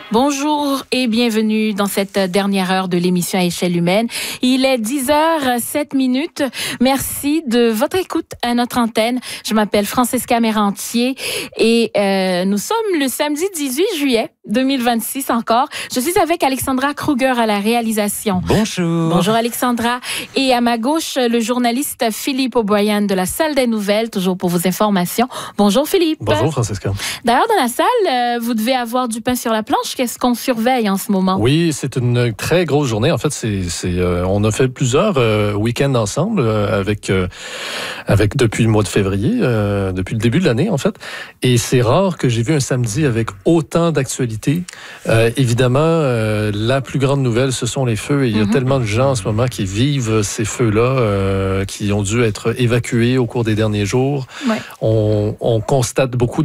Bonjour et bienvenue dans cette dernière heure de l'émission à échelle humaine. Il est 10h07. Merci de votre écoute à notre antenne. Je m'appelle Francesca Mérantier et nous sommes le samedi 18 juillet 2026 encore. Je suis avec Alexandra Kruger à la réalisation. Bonjour. Bonjour Alexandra. Et à ma gauche, le journaliste Philippe O'Brien de la Salle des Nouvelles, toujours pour vos informations. Bonjour Philippe. Bonjour Francesca. D'ailleurs, dans la salle, vous devez avoir du pain sur la planche. Qu'est-ce qu'on surveille en ce moment? Oui, c'est une très grosse journée. En fait, on a fait plusieurs week-ends ensemble avec depuis le mois de février, depuis le début de l'année en fait. Et c'est rare que j'ai vu un samedi avec autant d'actualités. Évidemment, la plus grande nouvelle, ce sont les feux. Et il y a tellement de gens en ce moment qui vivent ces feux-là, qui ont dû être évacués au cours des derniers jours. Ouais. On constate beaucoup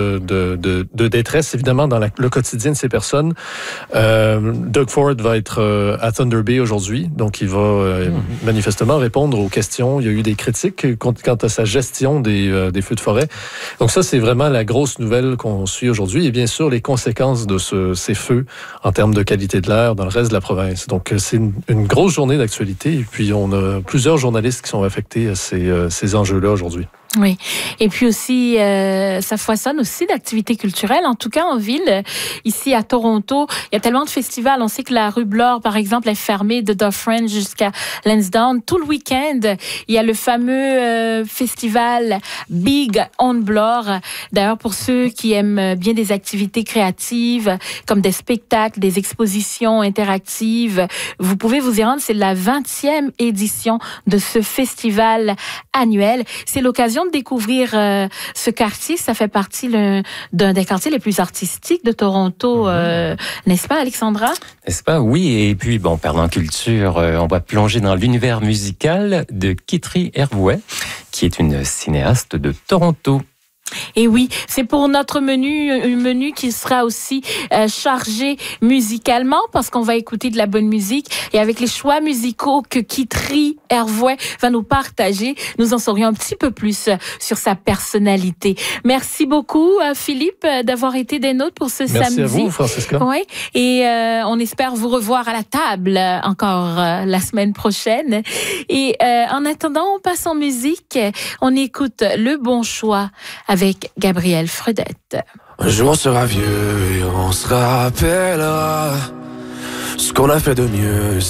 de détresse, évidemment, dans le quotidien de ces personnes. Doug Ford va être à Thunder Bay aujourd'hui, donc il va manifestement répondre aux questions. Il y a eu des critiques quant à sa gestion des feux de forêt. Donc ça, c'est vraiment la grosse nouvelle qu'on suit aujourd'hui. Et bien sûr, les conséquences de ces feux en termes de qualité de l'air dans le reste de la province. Donc c'est une grosse journée d'actualité. Et puis on a plusieurs journalistes qui sont affectés à ces enjeux-là aujourd'hui. Oui. Et puis aussi, ça foisonne aussi d'activités culturelles. En tout cas, en ville, ici à Toronto, il y a tellement de festivals. On sait que la rue Bloor, par exemple, est fermée de Dufferin jusqu'à Lansdowne. Tout le week-end, il y a le fameux festival Big on Bloor. D'ailleurs, pour ceux qui aiment bien des activités créatives, comme des spectacles, des expositions interactives, vous pouvez vous y rendre. C'est la 20e édition de ce festival annuel. C'est l'occasion de découvrir ce quartier. Ça fait partie d'un des quartiers les plus artistiques de Toronto, n'est-ce pas, Alexandra? N'est-ce pas? Oui, et puis, parlant culture, on va plonger dans l'univers musical de Kitri Hervouet, qui est une cinéaste de Toronto. Et oui, c'est pour notre menu qui sera aussi chargé musicalement parce qu'on va écouter de la bonne musique et avec les choix musicaux que Kitri Hervouet va nous partager, nous en saurions un petit peu plus sur sa personnalité. Merci beaucoup Philippe d'avoir été des nôtres pour ce samedi. Merci à vous Francesca. Oui, et on espère vous revoir à la table encore la semaine prochaine. Et en attendant, on passe en musique. On écoute Le Bon Choix avec Gabriel Fredette. Un jour on sera vieux et on se rappellera ce qu'on a fait de mieux.